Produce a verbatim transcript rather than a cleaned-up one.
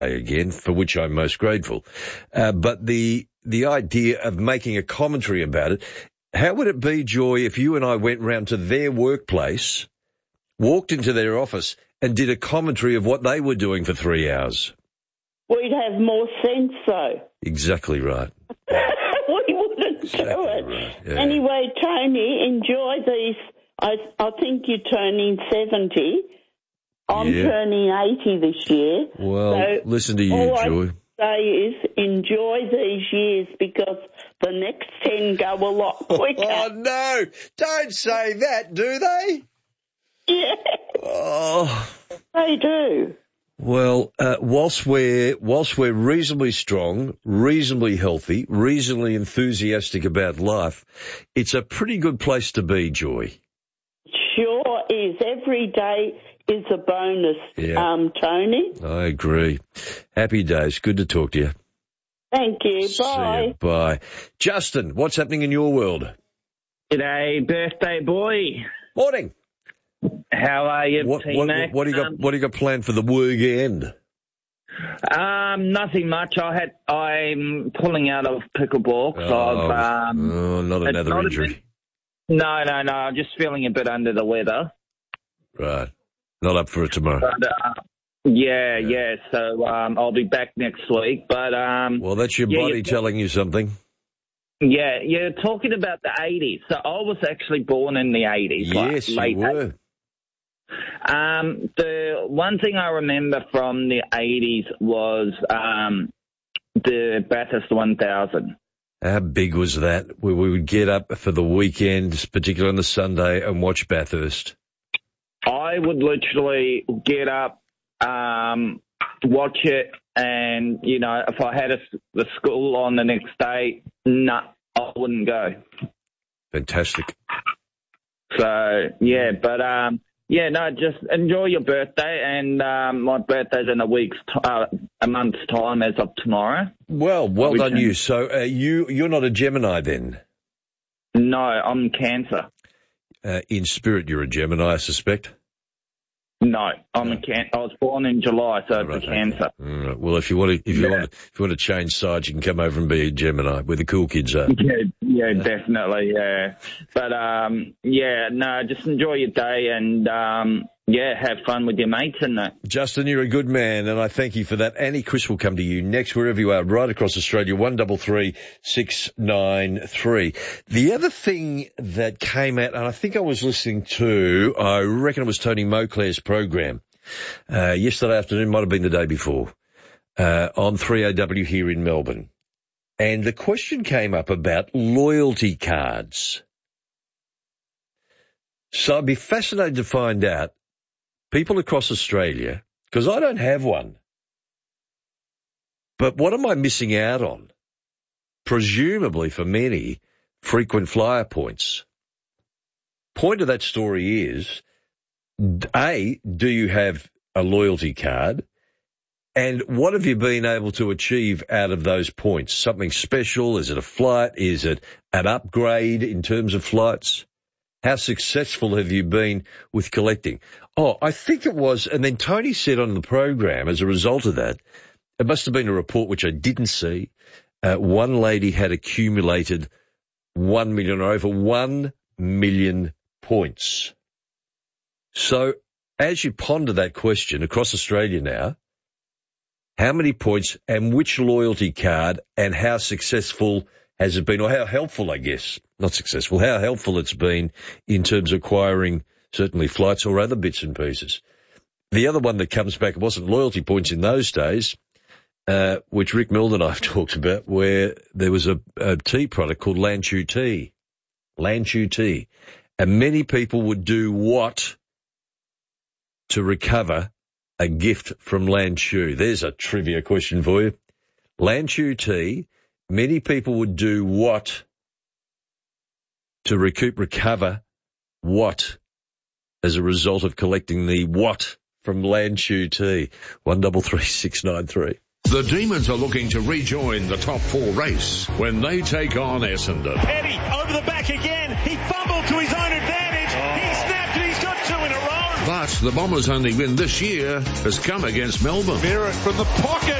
again, for which I'm most grateful. Uh, but the the idea of making a commentary about it, how would it be, Joy, if you and I went round to their workplace, walked into their office and did a commentary of what they were doing for three hours? We'd have more sense, though. Exactly right. We wouldn't Exactly do it. Right. Yeah. Anyway, Tony, enjoy these. I, I think you're turning seventy. I'm Yeah. turning eighty this year. Well, so listen to you, all Joy. I say is enjoy these years because the next ten go a lot quicker. Oh, no. Don't say that, do they? Yeah. Oh. They do. Well, uh, whilst we're whilst we're reasonably strong, reasonably healthy, reasonably enthusiastic about life, it's a pretty good place to be, Joy. Sure is. Every day is a bonus, Yeah. um, Tony. I agree. Happy days. Good to talk to you. Thank you. See Bye. you. Bye. Justin, what's happening in your world? G'day, birthday boy. Morning. How are you, What, what, T-Mac? what do you got? Um, What do you got planned for the weekend? um, nothing much. I had. I'm pulling out of pickleball. So Oh, I've, um, oh, not it's another not a injury. bit- no, no, no. I'm just feeling a bit under the weather. Right. Not up for it tomorrow. But uh, yeah, Yeah. yeah. So um, I'll be back next week. But um, Well, that's your yeah, body you- telling you something. yeah, you're talking about the eighties. So I was actually born in the eighties. Yes, like you late were. Um, the one thing I remember from the eighties was um, the Bathurst one thousand. How big was that? We, we would get up for the weekend, particularly on the Sunday, and watch Bathurst. I would literally get up, um, watch it, and, you know, if I had a, the school on the next day, nah, I wouldn't go. Fantastic. So, yeah, but, um, yeah, no, just enjoy your birthday, and um, my birthday's in a week's, t- uh, a month's time as of tomorrow. Well, well We done can- you. So uh, you, you're not a Gemini then? No, I'm Cancer. Uh, in spirit, you're a Gemini, I suspect. No, I'm a can. I was born in July, so it's Right, a Cancer. okay. All right. Well, if you want to, if you Yeah. want, to, if you want to change sides, you can come over and be a Gemini, where the cool kids are. Yeah, yeah, definitely, yeah. But um, yeah, no, just enjoy your day and um, yeah, have fun with your mates and that. Justin, you're a good man, and I thank you for that. Annie Chris will come to you next, wherever you are, right across Australia, one double three six nine three. The other thing that came out, and I think I was listening to, I reckon it was Tony Moclair's program, uh, yesterday afternoon, might have been the day before, uh, on three A W here in Melbourne. And the question came up about loyalty cards. So I'd be fascinated to find out, people across Australia, because I don't have one. But what am I missing out on? Presumably for many, frequent flyer points. Point of that story is, A, do you have a loyalty card? And what have you been able to achieve out of those points? Something special? Is it a flight? Is it an upgrade in terms of flights? How successful have you been with collecting? Oh, I think it was, and then Tony said on the program, as a result of that, it must have been a report which I didn't see. Uh, one lady had accumulated one million or over one million points. So as you ponder that question across Australia now, how many points and which loyalty card and how successful has it been, or how helpful, I guess, not successful, how helpful it's been in terms of acquiring certainly flights or other bits and pieces. The other one that comes back, it wasn't loyalty points in those days, uh, which Rick Milne and I have talked about, where there was a, a tea product called Lanchu tea. Lanchu tea. And many people would do what to recover a gift from Lanchu? There's a trivia question for you. Lanchu tea, many people would do what to recoup, recover what as a result of collecting the what from Lanchu tea? One double three six nine three. The Demons are looking to rejoin the top four race when they take on Essendon. Eddie over the back again. He fumbled to his own advantage. Oh. He snapped and he's got two in a row. But the Bombers' only win this year has come against Melbourne. Merritt from the pocket.